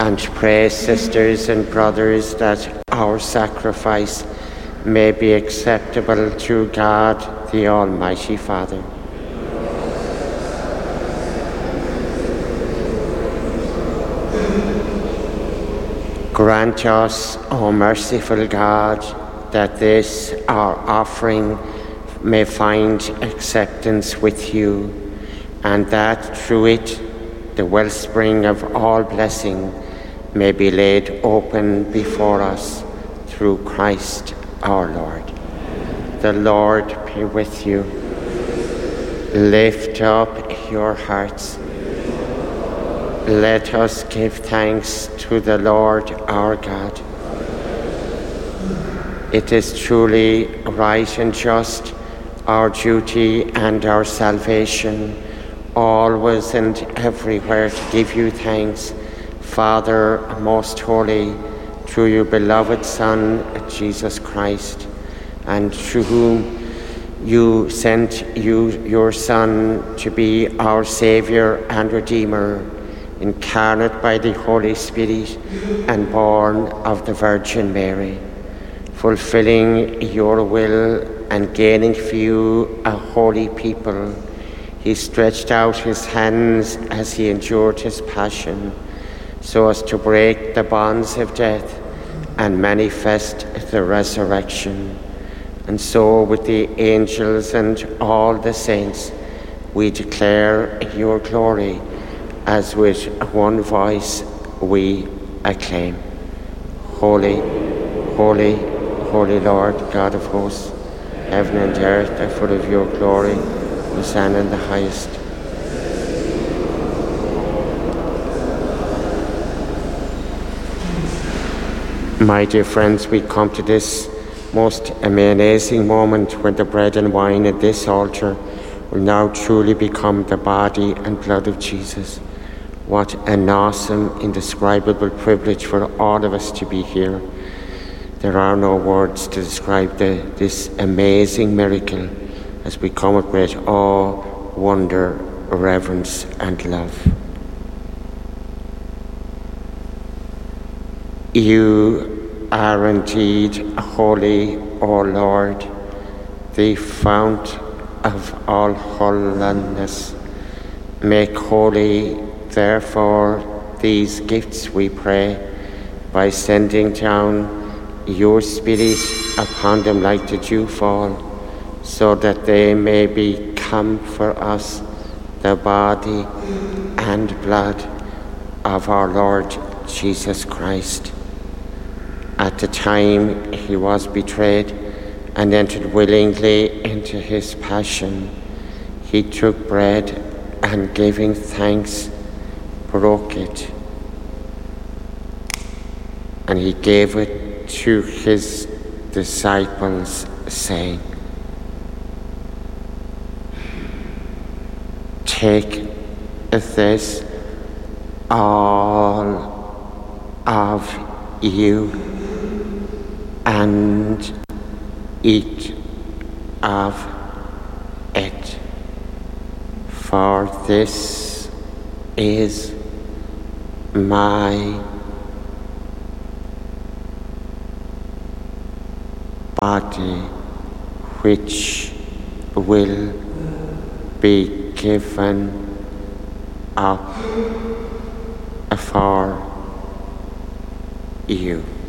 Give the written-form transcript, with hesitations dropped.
And pray, sisters and brothers, that our sacrifice may be acceptable to God, the Almighty Father. Grant us, O merciful God, that this, our offering, may find acceptance with you, and that through it the wellspring of all blessing may be laid open before us through Christ our Lord. The Lord be with you. Lift up your hearts. Let us give thanks to the Lord our God. It is truly right and just, our duty and our salvation, always and everywhere to give you thanks, Father most holy, through your beloved Son, Jesus Christ, and through whom you sent your Son to be our Saviour and Redeemer, incarnate by the Holy Spirit and born of the Virgin Mary. Fulfilling your will and gaining for you a holy people, he stretched out his hands as he endured his passion, so as to break the bonds of death and manifest the resurrection. And so with the angels and all the saints, we declare your glory, as with one voice we acclaim. Holy, holy, holy Lord, God of hosts, heaven and earth are full of your glory. Hosanna in the highest. My dear friends, we come to this most amazing moment when the bread and wine at this altar will now truly become the body and blood of Jesus. What an awesome, indescribable privilege for all of us to be here. There are no words to describe this amazing miracle as we come with great awe, wonder, reverence and love. You are indeed holy, O Lord, the fount of all holiness. Make holy, therefore, these gifts, we pray, by sending down your Spirit upon them like the dewfall, so that they may become for us the body and blood of our Lord Jesus Christ. At the time he was betrayed and entered willingly into his passion, he took bread and, giving thanks, broke it, and he gave it to his disciples, saying, "Take this, all of you, and eat of it, for this is my body, which will be given up for you."